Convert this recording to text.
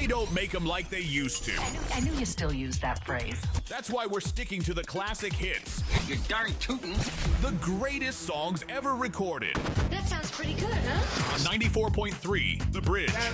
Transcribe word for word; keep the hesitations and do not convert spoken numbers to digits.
they don't make them like they used to. I knew, I knew you still use that phrase. That's why we're sticking to the classic hits. You're darn tootin'. The greatest songs ever recorded. That sounds pretty good, huh? On ninety-four point three, The Bridge.